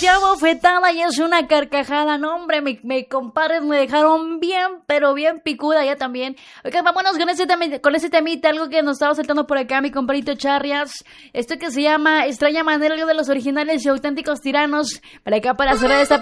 parecía bofetada y es una carcajada. No, hombre, me compadres me dejaron bien, pero bien picuda ya también. Oigan, vámonos con ese temita, algo que nos estaba saltando por acá mi compadrito Charrias. Esto que se llama Extraña Manera, algo de los originales y auténticos tiranos. Para acá, para cerrar esta